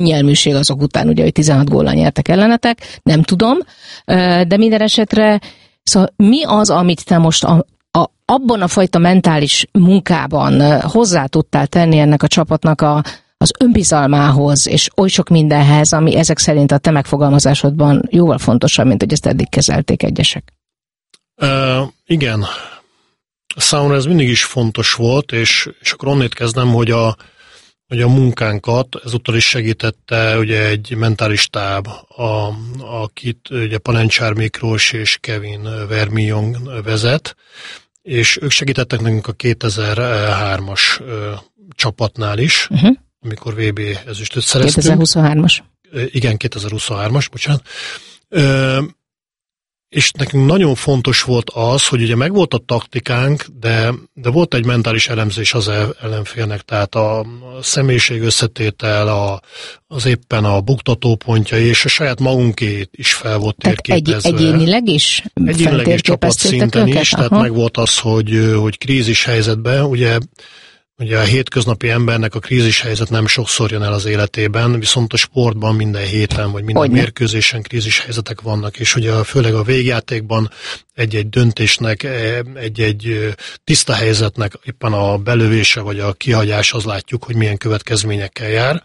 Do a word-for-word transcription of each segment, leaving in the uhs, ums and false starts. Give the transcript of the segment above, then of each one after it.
könnyelműség azok után, ugye, hogy tizenhat góllal nyertek ellenetek, nem tudom, de minden esetre, szóval mi az, amit te most a, a, abban a fajta mentális munkában hozzá tudtál tenni ennek a csapatnak a, az önbizalmához, és oly sok mindenhez, ami ezek szerint a te megfogalmazásodban jóval fontosabb, mint hogy ezt eddig kezelték egyesek? Uh, igen. Számomra ez mindig is fontos volt, és, és akkor onnét kezdem, hogy a, hogy a munkánkat ezúttal is segítette ugye egy mentális táb, a, akit ugye Palencsár Miklós és Kevin Vermillon vezet, és ők segítettek nekünk a kétezer-hármas ö, csapatnál is, uh-huh. amikor vé bé ezüstöt szereztünk. kétezer-huszonhármas. Igen, kétezer-huszonhármas, bocsánat. Ö, és nekünk nagyon fontos volt az, hogy ugye megvolt a taktikánk, de, de volt egy mentális elemzés az ellenfélnek, tehát a személyiség összetétel, a, az éppen a buktatópontjai, és a saját magunkét is fel volt térképezve. Egy, egyénileg is? Egyénileg is, csapatszinten is, tehát Aha. megvolt az, hogy, hogy krízis helyzetben, ugye Ugye a hétköznapi embernek a krízis helyzet nem sokszor jön el az életében, viszont a sportban minden héten, vagy minden Hogyne. mérkőzésen krízis helyzetek vannak, és ugye főleg a végjátékban egy-egy döntésnek, egy-egy tiszta helyzetnek éppen a belövése, vagy a kihagyás, az látjuk, hogy milyen következményekkel jár.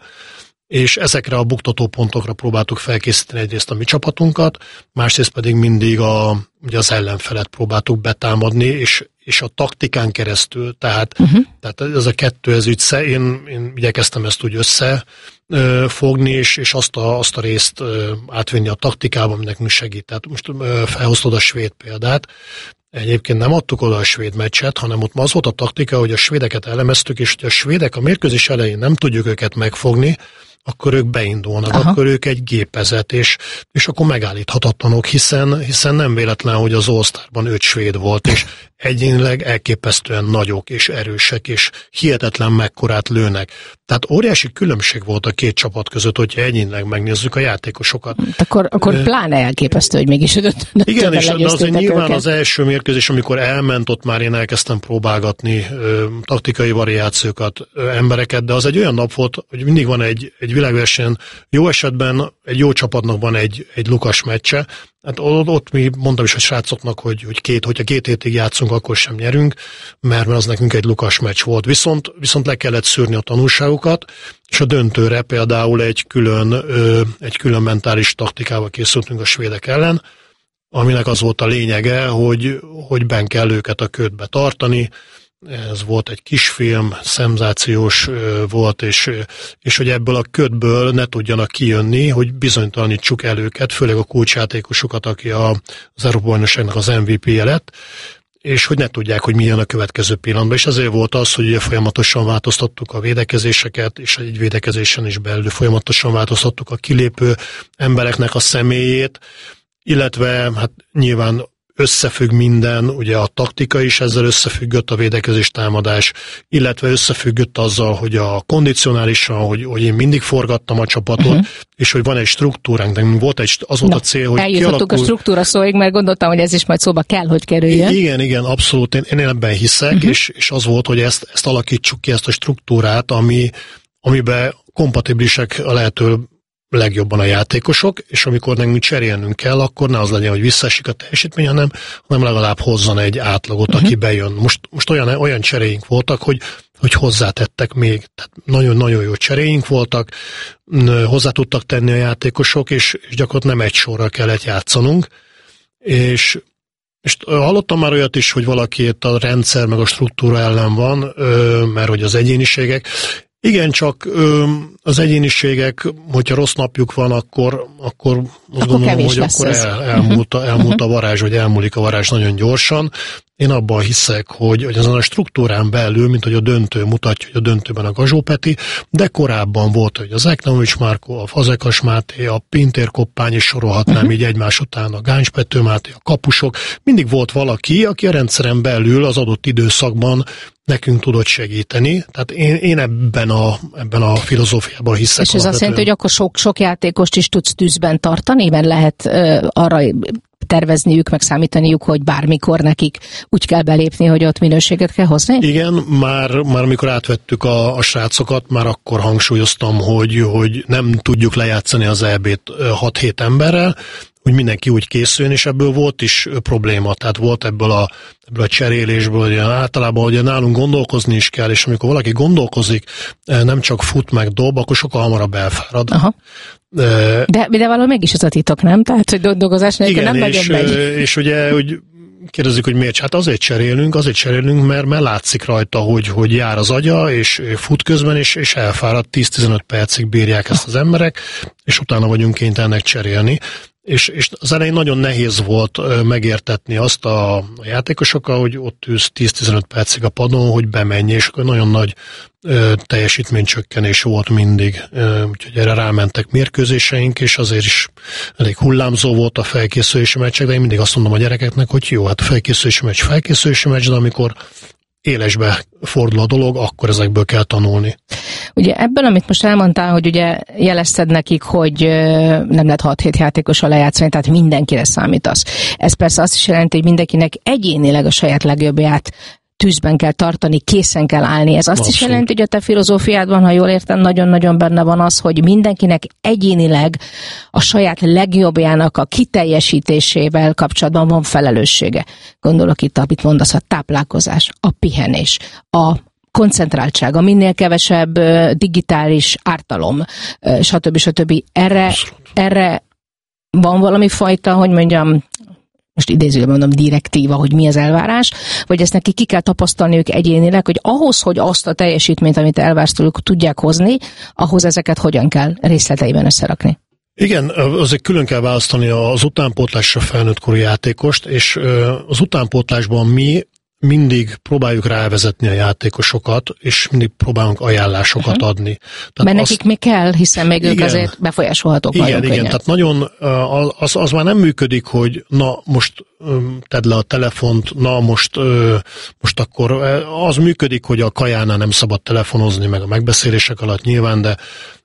És ezekre a buktatópontokra próbáltuk felkészíteni egyrészt a mi csapatunkat, másrészt pedig mindig a, ugye az ellenfelet próbáltuk betámadni, és, és a taktikán keresztül, tehát, uh-huh. tehát ez a kettő, ez úgy, én, én igyekeztem ezt úgy összefogni, és, és azt, a, azt a részt átvinni a taktikába, ami nekünk segít. Tehát most felhoztad a svéd példát, egyébként nem adtuk oda a svéd meccset, hanem ott az volt a taktika, hogy a svédeket elemeztük, és hogy a svédek a mérkőzés elején nem tudjuk őket megfogni, akkor ők beindulnak, Aha. akkor ők egy gépezet, és, és akkor megállíthatatlanok, hiszen, hiszen nem véletlen, hogy az All-Starban öt svéd volt, és egyénileg elképesztően nagyok és erősek, és hihetetlen mekkorát lőnek. Tehát óriási különbség volt a két csapat között, hogyha egyénileg megnézzük a játékosokat. Akkor, akkor uh, pláne elképesztő, hogy mégis öt. Igen, és de azért nyilván őket. Az első mérkőzés, amikor elment, ott már én elkezdtem próbálgatni ö, taktikai variációkat, ö, embereket, de az egy olyan nap volt, hogy mindig van egy, egy világversenyen, jó esetben egy jó csapatnak van egy, egy lukas meccse. Hát ott mi mondtam is a srácoknak, hogy, hogy két, hogyha két hétig játszunk, akkor sem nyerünk, mert az nekünk egy lukas meccs volt. Viszont, viszont le kellett szűrni a tanulságokat, és a döntőre például egy külön, ö, egy külön mentális taktikával készültünk a svédek ellen, aminek az volt a lényege, hogy, hogy benn kell őket a ködbe tartani. Ez volt egy kisfilm, szenzációs volt, és, és hogy ebből a ködből ne tudjanak kijönni, hogy bizonytalanítsuk el őket, főleg a kulcsjátékosokat, aki a, az Európa-bajnokságnak az em vé pé-je lett, és hogy ne tudják, hogy milyen a következő pillanatban. És ezért volt az, hogy ugye folyamatosan változtattuk a védekezéseket, és egy védekezésen is belül folyamatosan változtattuk a kilépő embereknek a személyét, illetve hát nyilván összefügg minden, ugye a taktika is ezzel összefüggött, a védekezés támadás, illetve összefüggött azzal, hogy a kondicionálisan, hogy, hogy én mindig forgattam a csapatot, uh-huh. és hogy van egy struktúránk, de volt egy, az volt Na, a cél, hogy eljutottuk kialakul... a struktúra szóig, mert gondoltam, hogy ez is majd szóba kell, hogy kerüljön. Igen, igen, abszolút, én, én ebben hiszek, uh-huh. és, és az volt, hogy ezt, ezt alakítsuk ki, ezt a struktúrát, ami, amiben kompatibilisek a lehető legjobban a játékosok, és amikor nekünk cserélnünk kell, akkor ne az legyen, hogy visszaesik a teljesítmény, hanem, hanem legalább hozzon egy átlagot, uh-huh. aki bejön. Most, most olyan, olyan cseréink voltak, hogy, hogy hozzátettek még, tehát nagyon-nagyon jó cseréink voltak, hozzá tudtak tenni a játékosok, és, és gyakorlatilag nem egy sorra kellett játszanunk, és És hallottam már olyat is, hogy valaki itt a rendszer meg a struktúra ellen van, mert hogy az egyéniségek. Igen, csak az egyéniségek, hogyha rossz napjuk van, akkor, akkor azt akkor gondolom, hogy akkor el, elmúlt, a, elmúlt a varázs, vagy elmúlik a varázs nagyon gyorsan. Én abban hiszek, hogy, hogy azon a struktúrán belül, mint hogy a döntő mutatja, hogy a döntőben a Gazsó Peti, de korábban volt, hogy az Eknamovics Márkó, a Fazekas Máté, a Pintér Koppány, és sorolhatnám uh-huh. így egymás után a Gáncs Pető Máté, a kapusok. Mindig volt valaki, aki a rendszeren belül az adott időszakban nekünk tudott segíteni. Tehát én, én ebben, a, ebben a filozófiában hiszek. És ez azt jelenti, hogy akkor sok, sok játékost is tudsz tűzben tartani, mert lehet uh, arra tervezniük, meg számítaniuk, hogy bármikor nekik úgy kell belépni, hogy ott minőséget kell hozni? Igen, már, már amikor átvettük a, a srácokat, már akkor hangsúlyoztam, hogy, hogy nem tudjuk lejátszani az é bét hat-hét emberrel, hogy mindenki úgy készüljön, és ebből volt is probléma. Tehát volt ebből a, ebből a cserélésből, hogy általában hogy nálunk gondolkozni is kell, és amikor valaki gondolkozik, nem csak fut meg dob, akkor sokkal hamarabb elfárad. Aha. De, de valahol mégis ez a titok, nem? Tehát, hogy dolgozás nélkül nem nagyon és, megy. És ugye, hogy kérdezik, hogy miért? Hát azért cserélünk, azért cserélünk, mert, mert látszik rajta, hogy, hogy jár az agya, és fut közben, és, és elfárad, tíz-tizenöt percig bírják ezt az emberek, és utána vagyunk kénytelenek cserélni. És, és az elején nagyon nehéz volt megértetni azt a, a játékosokkal, hogy ott ülsz tíz-tizenöt percig a padon, hogy bemenj, és akkor nagyon nagy ö, teljesítménycsökkenés volt mindig. Ö, úgyhogy erre rámentek mérkőzéseink, és azért is elég hullámzó volt a felkészülési meccsek, de én mindig azt mondom a gyerekeknek, hogy jó, hát a felkészülési meccs, felkészülési meccs, de amikor élesbe fordul a dolog, akkor ezekből kell tanulni. Ugye ebből, amit most elmondtál, hogy ugye jelezted nekik, hogy nem lehet hat-hét játékossal lejátszani, tehát mindenkire számítasz. Ez persze azt is jelenti, hogy mindenkinek egyénileg a saját legjobbját tűzben kell tartani, készen kell állni. Ez azt Abszolút. Is jelenti, hogy a te filozófiádban, ha jól értem, nagyon-nagyon benne van az, hogy mindenkinek egyénileg a saját legjobbjának a kiteljesítésével kapcsolatban van felelőssége. Gondolok itt, amit mondasz, a táplálkozás, a pihenés, a koncentráltsága, minél kevesebb digitális ártalom, stb. stb. Erre, erre van valami fajta, hogy mondjam, most idézőben mondom, direktíva, hogy mi az elvárás, vagy ezt neki ki kell tapasztalniuk egyénileg, hogy ahhoz, hogy azt a teljesítményt, amit elvársz tőlük, tudják hozni, ahhoz ezeket hogyan kell részleteiben összerakni? Igen, azért külön kell választani az utánpótlásra felnőttkori játékost, és az utánpótlásban mi mindig próbáljuk rávezetni a játékosokat, és mindig próbálunk ajánlásokat uh-huh. adni. Tehát Mert azt, nekik mi kell, hiszen még igen, ők azért befolyásolhatók igen, nagyon igen, könnyen. Tehát nagyon, az, az már nem működik, hogy na most tedd le a telefont, na most, most akkor az működik, hogy a kajánál nem szabad telefonozni, meg a megbeszélések alatt nyilván, de,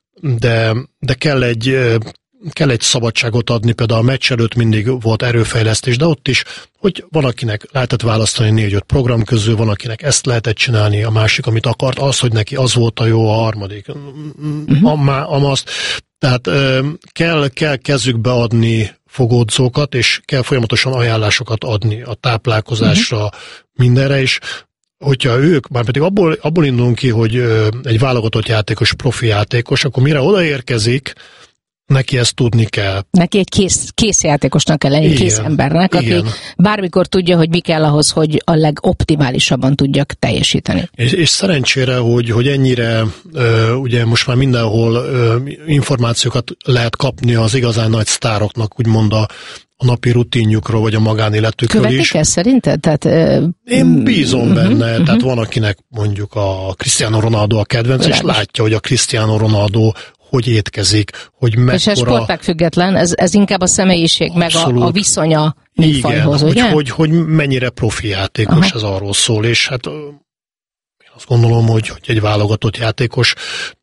de, de kell egy kell egy szabadságot adni, például a meccs előtt mindig volt erőfejlesztés, de ott is, hogy van, akinek lehetett választani négy-öt program közül, van, akinek ezt lehetett csinálni, a másik, amit akart, az, hogy neki az volt a jó, a harmadik, uh-huh. amazt. Tehát kell, kell kezükbe adni fogódzókat, és kell folyamatosan ajánlásokat adni a táplálkozásra, uh-huh. mindenre is. Hogyha ők, már pedig abból, abból indulunk ki, hogy egy válogatott játékos, profi játékos, akkor mire odaérkezik, neki ezt tudni kell. Neki egy kész, kész játékosnak kell lenni, igen, kész embernek, aki igen. bármikor tudja, hogy mi kell ahhoz, hogy a legoptimálisabban tudjak teljesíteni. És, és szerencsére, hogy, hogy ennyire ö, ugye most már mindenhol ö, információkat lehet kapni az igazán nagy sztároknak, úgymond a a napi rutinjukról, vagy a magánéletükről Követik is. Ezt szerinted? Tehát, uh, Én bízom uh-huh, benne, uh-huh. tehát van, akinek mondjuk a Cristiano Ronaldo a kedvenc, és látja, hogy a Cristiano Ronaldo hogy étkezik, hogy mekkora... És ez sportág független, ez, ez inkább a személyiség, Abszolút. meg a, a viszonya műfajhoz, ugye? Igen, hogy, hogy, hogy mennyire profi játékos, Aha. ez arról szól, és hát én azt gondolom, hogy, hogy egy válogatott játékos,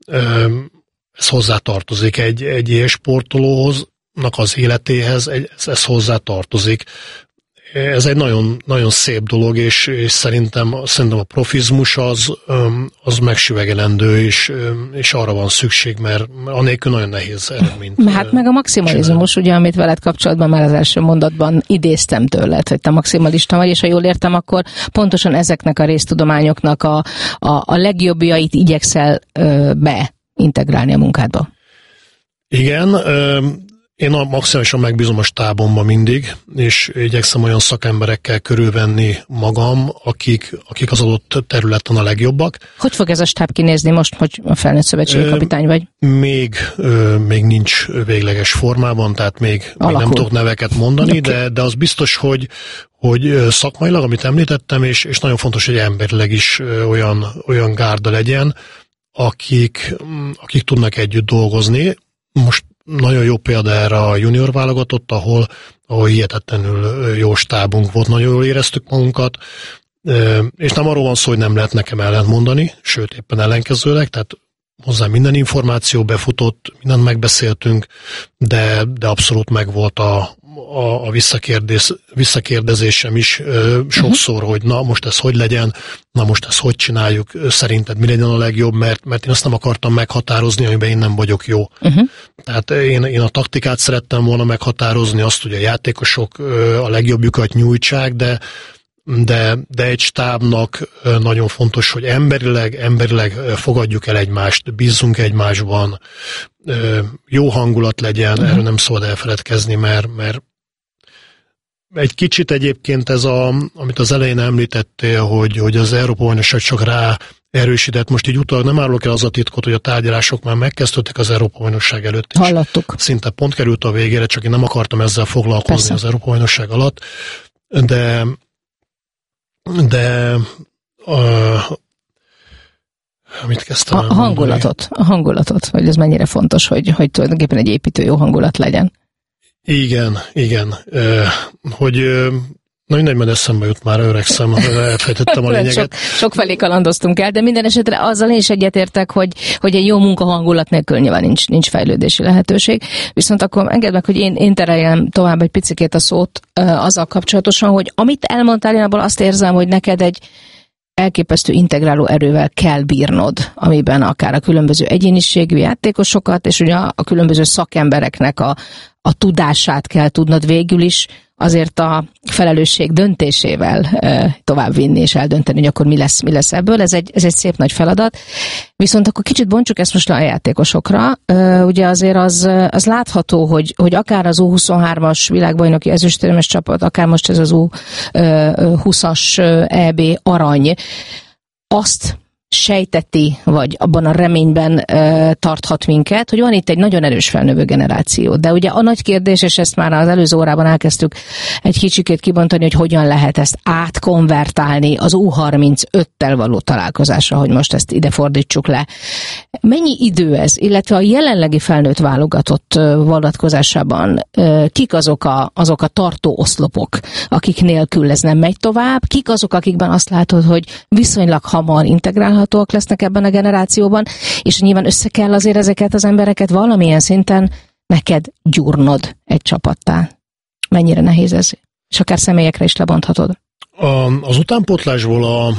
ez hozzátartozik egy, egy ilyen sportolóhoz, az életéhez, ez, ez hozzá tartozik. Ez egy nagyon, nagyon szép dolog, és, és szerintem, szerintem a profizmus az, az megsüvegelendő, és, és arra van szükség, mert anélkül nagyon nehéz eredményt. Hát meg a maximalizmus, ugye, amit veled kapcsolatban már az első mondatban idéztem tőled, hogy te maximalista vagy, és ha jól értem, akkor pontosan ezeknek a résztudományoknak a, a, a legjobbjait igyekszel ö, beintegrálni a munkádba. Igen, ö, Én a maximálisan megbízom a stábomba mindig, és igyekszem olyan szakemberekkel körülvenni magam, akik, akik az adott területen a legjobbak. Hogy fog ez a stáb kinézni most, hogy a felnőtt szövetségi kapitány vagy? Még, még nincs végleges formában, tehát még, még nem tudok neveket mondani, okay. de, de az biztos, hogy, hogy szakmailag, amit említettem, és, és nagyon fontos, hogy emberileg is olyan, olyan gárda legyen, akik, akik tudnak együtt dolgozni. Most nagyon jó példa erre a junior válogatott, ahol, ahol hihetetlenül jó stábunk volt, nagyon jól éreztük magunkat, és nem arról van szó, hogy nem lehet nekem ellent mondani, sőt éppen ellenkezőleg, tehát hozzá minden információ befutott, mindent megbeszéltünk, de, de abszolút megvolt a, a, a visszakérdez, visszakérdezésem is ö, sokszor, uh-huh. hogy na most ez hogy legyen, na most ezt hogy csináljuk, szerinted mi legyen a legjobb, mert, mert én azt nem akartam meghatározni, amiben én nem vagyok jó. Uh-huh. Tehát én, én a taktikát szerettem volna meghatározni, azt, hogy a játékosok ö, a legjobbjukat nyújtsák, de De, de egy stábnak nagyon fontos, hogy emberileg, emberileg fogadjuk el egymást, bízzunk egymásban, jó hangulat legyen, uh-huh. erről nem szabad elfeledkezni, mert, mert egy kicsit egyébként ez, a, amit az elején említettél, hogy, hogy az Európa-bajnokság csak rá erősített. Most így utal, nem árulok el az a titkot, hogy a tárgyalások már megkezdődtek az Európa-bajnokság előtt is. Hallottuk. Szinte pont került a végére, csak én nem akartam ezzel foglalkozni Persze. az Európa-bajnokság alatt, de De uh, mit kezdtem a hangulatot, a hangulatot, hogy ez mennyire fontos, hogy, hogy tulajdonképpen egy építő jó hangulat legyen. Igen, igen. Uh, hogy uh, na mindegy, mert eszembe jut, már öregszem, elfejtettem a lényeget. Sok, sok felé kalandoztunk el, de minden esetre azzal én is egyetértek, hogy, hogy egy jó munkahangulat nélkül nyilván nincs, nincs fejlődési lehetőség. Viszont akkor engedd meg, hogy én, én tereljem tovább egy picikét a szót uh, azzal kapcsolatosan, hogy amit elmondtál, én abból azt érzem, hogy neked egy elképesztő integráló erővel kell bírnod, amiben akár a különböző egyéniségű játékosokat, és ugye a, a különböző szakembereknek a, a tudását kell tudnod végül is azért a felelősség döntésével e, továbbvinni és eldönteni, hogy akkor mi lesz, mi lesz ebből. Ez egy, ez egy szép nagy feladat. Viszont akkor kicsit bontsuk ezt most le a játékosokra. E, ugye azért az, az látható, hogy, hogy akár az U huszonhármas világbajnoki ezüstérmes csapat, akár most ez az U húszas é bé arany, azt sejteti, vagy abban a reményben e, tarthat minket, hogy van itt egy nagyon erős felnövő generáció. De ugye a nagy kérdés, és ezt már az előző órában elkezdtük egy kicsikét kibontani, hogy hogyan lehet ezt átkonvertálni az U harmincöttel való találkozásra, hogy most ezt ide fordítsuk le. Mennyi idő ez, illetve a jelenlegi felnőtt válogatott vonatkozásában e, kik azok a, azok a tartó oszlopok, akik nélkül ez nem megy tovább, kik azok, akikben azt látod, hogy viszonylag hamar integrálható lesznek ebben a generációban, és nyilván össze kell azért ezeket az embereket valamilyen szinten neked gyúrnod egy csapattá. Mennyire nehéz ez? És akár személyekre is lebonthatod. A, az utánpótlásból a,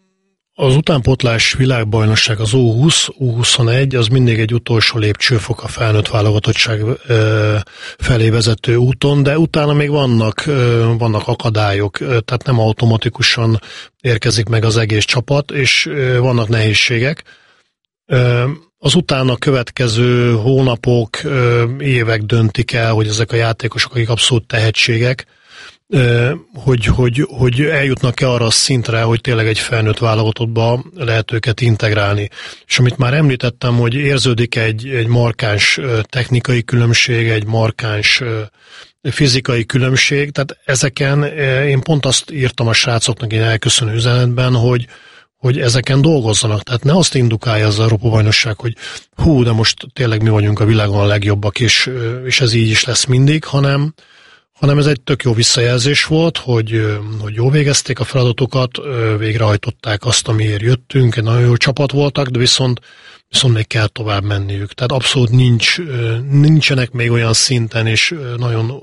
az utánpótlás világbajnokság, az U húsz, U huszonegy, az mindig egy utolsó lépcsőfok a felnőtt válogatottság felé vezető úton, de utána még vannak, vannak akadályok, tehát nem automatikusan érkezik meg az egész csapat, és vannak nehézségek. Az utána következő hónapok, évek döntik el, hogy ezek a játékosok, akik abszolút tehetségek, hogy, hogy, hogy eljutnak-e arra a szintre, hogy tényleg egy felnőtt válogatottba lehet őket integrálni. És amit már említettem, hogy érződik egy, egy markáns technikai különbség, egy markáns fizikai különbség, tehát ezeken én pont azt írtam a srácoknak én elköszönő üzenetben, hogy hogy ezeken dolgozzanak. Tehát ne azt indukálja az Európa-bajnokság, hogy hú, de most tényleg mi vagyunk a világon a legjobbak, és, és ez így is lesz mindig, hanem hanem ez egy tök jó visszajelzés volt, hogy, hogy jól végezték a feladatokat, végrehajtották azt, amiért jöttünk, egy nagyon jó csapat voltak, de viszont, viszont még kell tovább menniük. Tehát abszolút nincs, nincsenek még olyan szinten, és nagyon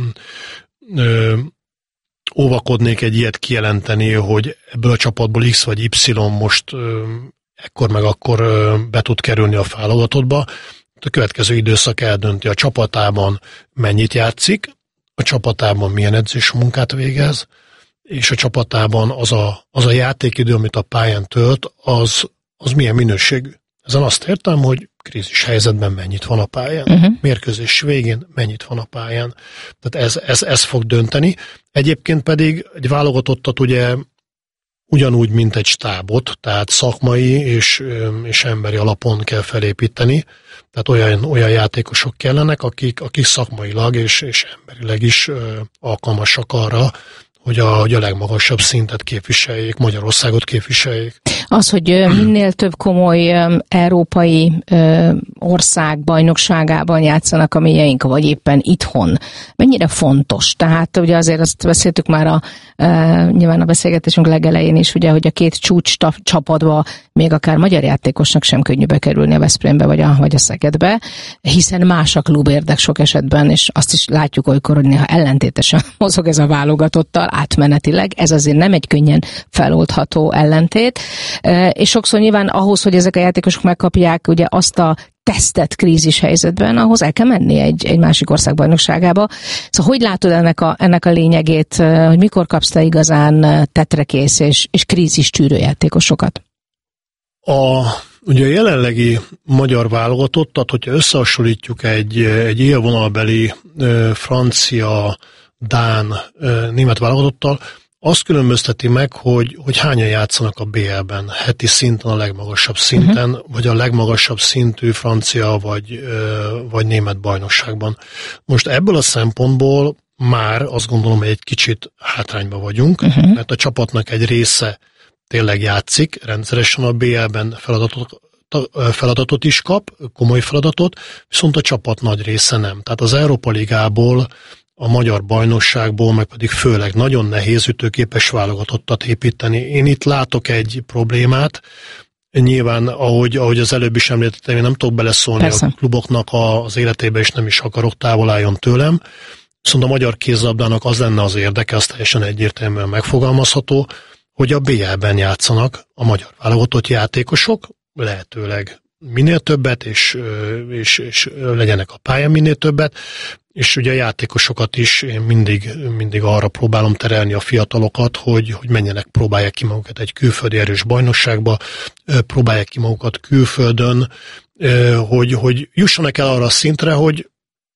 ö, óvakodnék egy ilyet kijelenteni, hogy ebből a csapatból X vagy Y most ö, ekkor meg akkor ö, be tud kerülni a válogatottba. A következő időszak eldönti a csapatában mennyit játszik, a csapatában milyen edzés munkát végez, és a csapatában az a, az a játékidő, amit a pályán tölt, az, az milyen minőségű. Ezen azt értem, hogy krízis helyzetben mennyit van a pályán, uh-huh. mérkőzés végén mennyit van a pályán. Tehát ez, ez, ez fog dönteni. Egyébként pedig egy válogatottat ugye ugyanúgy, mint egy stábot, tehát szakmai és, és emberi alapon kell felépíteni. Tehát olyan, olyan játékosok kellenek, akik, akik szakmailag és, és emberileg is ö, alkalmasak arra, hogy a, hogy a legmagasabb szintet képviseljék, Magyarországot képviseljék. Az, hogy minél több komoly európai ország bajnokságában játszanak a mieink, vagy éppen itthon, mennyire fontos? Tehát ugye azért azt beszéltük már a, nyilván a beszélgetésünk legelején is, ugye, hogy a két csúcs csapatba még akár magyar játékosnak sem könnyű bekerülni a Veszprémbe vagy a, vagy a Szegedbe, hiszen más a klubérdek sok esetben, és azt is látjuk olykor, hogy néha ellentétesen mozog ez a válogatottal átmenetileg, ez azért nem egy könnyen feloldható ellentét, és sokszor nyilván ahhoz, hogy ezek a játékosok megkapják ugye azt a tesztet krízis helyzetben, ahhoz el kell menni egy, egy másik ország bajnokságába. Szóval hogy látod ennek a, ennek a lényegét, hogy mikor kapsz te igazán tetrekész és, és krízis tűrő játékosokat? A, ugye a jelenlegi magyar válogatottat, hogyha összehasonlítjuk egy, egy élvonalbeli francia, dán, német válogatottal, azt különbözteti meg, hogy, hogy hányan játszanak a bé el-ben, heti szinten, a legmagasabb szinten, uh-huh. vagy a legmagasabb szintű francia vagy, vagy német bajnokságban. Most ebből a szempontból már azt gondolom, hogy egy kicsit hátrányba vagyunk, uh-huh. mert a csapatnak egy része tényleg játszik, rendszeresen a bé el-ben feladatot, feladatot is kap, komoly feladatot, viszont a csapat nagy része nem. Tehát az Európa Ligából, a magyar bajnokságból, meg pedig főleg nagyon nehéz ütőképes válogatottat építeni. Én itt látok egy problémát, nyilván, ahogy, ahogy az előbb is említettem, én nem tudok beleszólni Persze. a kluboknak az életébe, és nem is akarok, távol álljon tőlem. Viszont a magyar kézlabdának az lenne az érdeke, az teljesen egyértelműen megfogalmazható, hogy a bé el-ben játszanak a magyar válogatott játékosok, lehetőleg minél többet, és, és, és legyenek a pályán minél többet, és ugye a játékosokat is én mindig, mindig arra próbálom terelni a fiatalokat, hogy, hogy menjenek, próbálják ki magukat egy külföldi erős bajnokságba, próbálják ki magukat külföldön, hogy, hogy jussanak el arra a szintre, hogy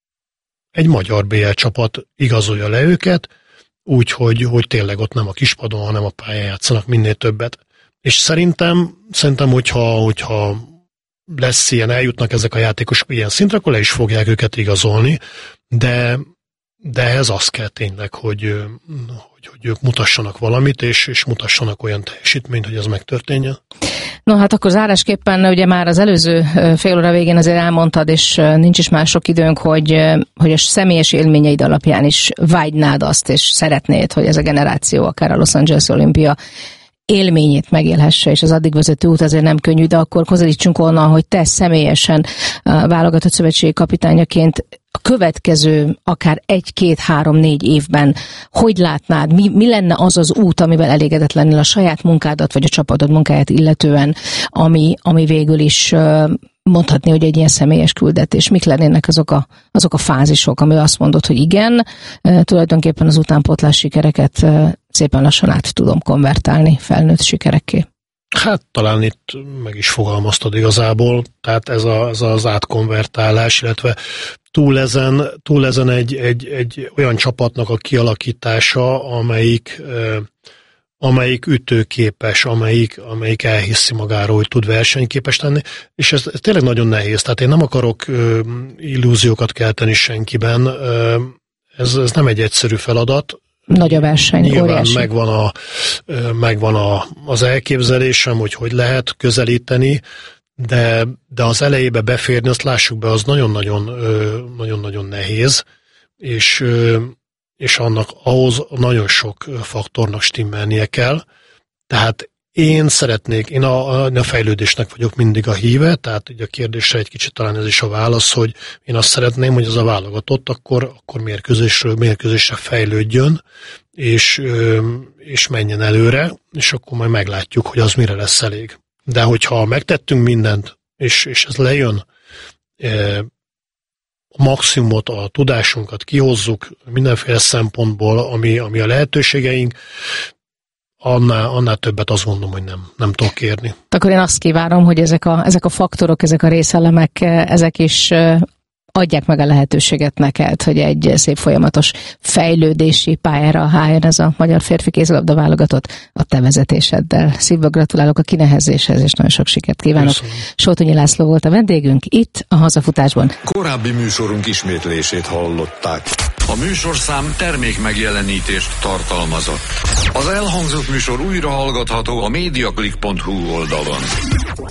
egy magyar bé el csapat igazolja le őket, úgy, hogy, hogy tényleg ott nem a kispadon, hanem a pályán játszanak minél többet. És szerintem, szerintem hogyha, hogyha lesz ilyen, eljutnak ezek a játékosok ilyen szintre, akkor le is fogják őket igazolni, de, de ehhez az kell tényleg, hogy, hogy, hogy ők mutassanak valamit, és, és mutassanak olyan teljesítményt, hogy ez megtörténjen. No hát akkor zárásképpen ugye már az előző fél óra végén azért elmondtad, és nincs is már sok időnk, hogy, hogy a személyes élményeid alapján is vágynád azt, és szeretnéd, hogy ez a generáció akár a Los Angeles Olimpia élményét megélhesse, és az addig vezető út azért nem könnyű, de akkor közelítsünk onnan, hogy te személyesen válogatott szövetségi kapitányaként a következő akár egy, két, három, négy évben hogy látnád, mi, mi lenne az az út, amivel elégedett lennél a saját munkádat, vagy a csapatod munkáját illetően, ami, ami végül is mondhatni, hogy egy ilyen személyes küldetés. Mik lennének azok a, azok a fázisok, ami azt mondod, hogy igen, tulajdonképpen az utánpótlás sikereket szépen lassan át tudom konvertálni felnőtt sikerekké. Hát talán itt meg is fogalmaztad igazából, tehát ez, a, ez az átkonvertálás, illetve túl ezen, túl ezen egy, egy, egy olyan csapatnak a kialakítása, amelyik, amelyik ütőképes, amelyik, amelyik elhiszi magáról, hogy tud versenyképes lenni, és ez, ez tényleg nagyon nehéz. Tehát én nem akarok illúziókat kelteni senkiben, ez, ez nem egy egyszerű feladat. Nagy a verseny, nyilván óriási. megvan, a, megvan a, az elképzelésem, hogy hogy lehet közelíteni, de, de az elejébe beférni, azt lássuk be, az nagyon-nagyon, nagyon-nagyon nehéz, és, és annak ahhoz nagyon sok faktornak stimmelnie kell. Tehát én szeretnék, én a, a fejlődésnek vagyok mindig a híve, tehát ugye a kérdésre egy kicsit talán ez is a válasz, hogy én azt szeretném, hogy az a válogatott akkor, akkor mérkőzésről mérkőzésre fejlődjön, és, és menjen előre, és akkor majd meglátjuk, hogy az mire lesz elég. De hogyha megtettünk mindent, és, és ez lejön, a maximumot, a tudásunkat kihozzuk mindenféle szempontból, ami, ami a lehetőségeink, Annál, annál többet azt mondom, hogy nem, nem tudok kérni. Akkor én azt kívánom, hogy ezek a, ezek a faktorok, ezek a részelemek, ezek is adják meg a lehetőséget neked, hogy egy szép folyamatos fejlődési pályára álljon ez a magyar férfi kézilabda válogatott a te vezetéseddel. Szívből gratulálok a kinehezéshez, és nagyon sok sikert kívánok. Köszönöm. Sótonyi László volt a vendégünk itt a Hazafutásban. Korábbi műsorunk ismétlését hallották. A műsorszám termék megjelenítést tartalmazott. Az elhangzott műsor újra hallgatható a mediaclick pont hu oldalon.